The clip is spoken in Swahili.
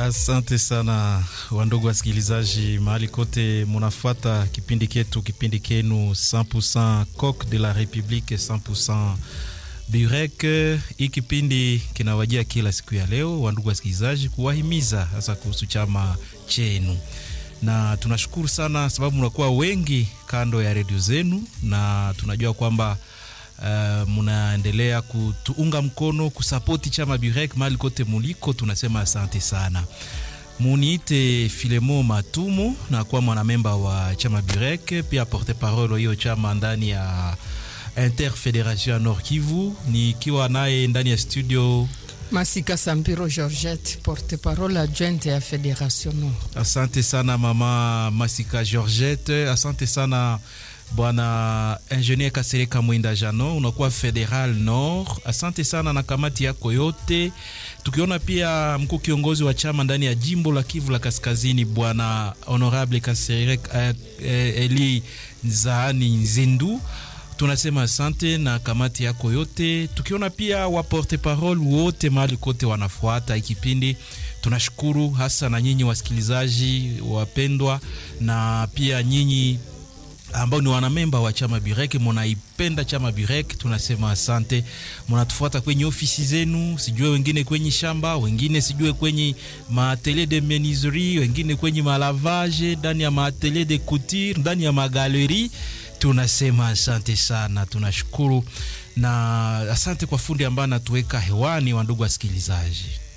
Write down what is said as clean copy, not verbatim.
Asante sana wandugu wasikilizaji mahali kote munafuata kipindi kenu 100% Coq de la République 100% Burek. Hii kipindi kinawajia kila siku ya leo wandugu wasikilizaji kuwahimiza hasa kuhusu chama chenu. Na tunashukuru sana sababu mnakuwa wengi kando ya redio zenu na tunajua kwamba munaendelea kutuunga mkono kusapoti chama Burek mahali kote muliko. Tunasema asante sana. Muniite Filemo Matumo na kuwa mwanamemba wa chama Burek, pia porte parole hiyo chama ndani ya Interfederation Nord Kivu, nikiwa naye ndani ya studio Masika Sampiro Georgette, porte-parole adjointe ya Fédération Nord. Asante sana mama Masika Georgette, asante sana bwana Ingenier Kasereka Mwinda Jano, unakuwa Fédéral Nord. Asante sana na kamati yako yote. Tukiona pia mkuu kiongozi wa chama ndani ya jimbo la Kivu la Kaskazini bwana Honorable Kasereka Eli Nzaani Nzindu, tunasema asante na kamati yako yote. Tukiona pia wa porte parole wote mahali kote wanafuata ikipindi, tunashukuru hasa na nyinyi wasikilizaji wapendwa, na pia nyinyi ambao ni wanamemba wa chama Burek, munaipenda chama Burek, tunasema asante. Munatufuata kwenye ofisi zenu, sijue wengine kwenye shamba, wengine sijue kwenye maatelier de menuiserie, wengine kwenye malavage, ndani ya maatelier de couture, ndani ya magaleri. Tunasema asante sana, tunashukuru na asante kwa fundi ambaye anatuweka hewani wandugu wasikilizaji.